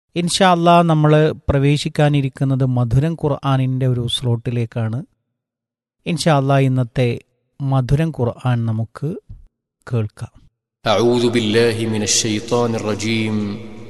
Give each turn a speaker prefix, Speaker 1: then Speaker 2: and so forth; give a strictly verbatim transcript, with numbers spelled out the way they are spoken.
Speaker 1: ഇൻഷാ അല്ലാ നമ്മൾ പ്രവേശിക്കാനിരിക്കുന്നത് മധുരം ഖുർആനിൻ്റെ ഒരു സ്ലോട്ടിലേക്കാണ്. ഇൻഷാ അല്ലാ ഇന്നത്തെ മധുരം ഖുർആൻ നമുക്ക് കേൾക്കാം.
Speaker 2: أعوذ بالله من الشيطان الرجيم